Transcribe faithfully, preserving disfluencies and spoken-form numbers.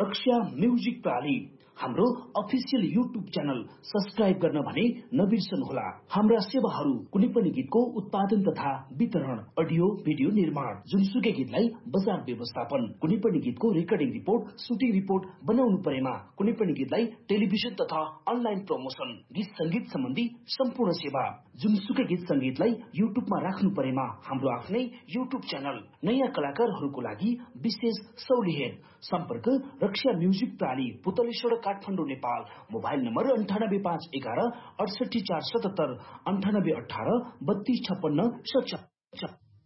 रक्षा music प्राली हाम्रो official YouTube channel subscribe गर्न भने नबिर्सनुहोला। हाम्रा सेवाहरू कुनै पनि गीतको उत्पादन तथा वितरण, अडियो भिडियो निर्माण, जुनसुकै गीतलाई बजार व्यवस्थापन, कुनै पनि गीतको रेकर्डिङ रिपोर्ट, सुटिङ रिपोर्ट बनाउनु परेमा, कुनै पनि गीतलाई टेलिभिजन तथा अनलाइन प्रमोसन, गीत संगीत सम्बन्धी सम्पूर्ण सेवा, जुनसुकै गीत संगीतलाई युट्युबमा राख्नु परेमा हाम्रो आफ्नै युट्युब च्यानल, नयाँ कलाकारहरूको लागि विशेष सहुलियत। सम्पर्क रक्षा music प्राली, पुतलेश्वर, Kathmandu, Nepal. Mobile number अन्ठानब्बे पाँच एघार अडसठी चार सतहत्तर, अन्ठानब्बे अठार बत्तीस छप्पन्न सत्तर।